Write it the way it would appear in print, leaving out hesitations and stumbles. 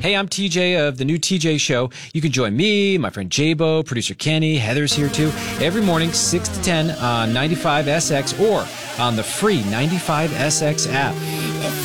Hey, I'm TJ of the new TJ Show. You can join me, my friend Jabo, producer Kenny, Heather's here too, every morning, 6 to 10 on 95SX or on the free 95SX app.